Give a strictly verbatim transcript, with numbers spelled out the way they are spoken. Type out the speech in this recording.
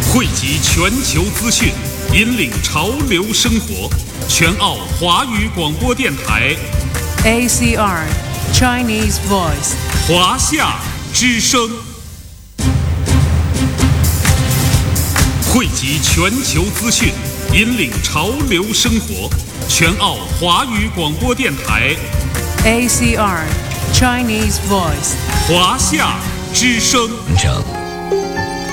汇集全球资讯，引领潮流生活。全澳华语广播电台 A C R Chinese Voice 华夏之声，汇集全球资讯，引领潮流生活。全澳华语广播电台 A C R Chinese Voice 华夏之声。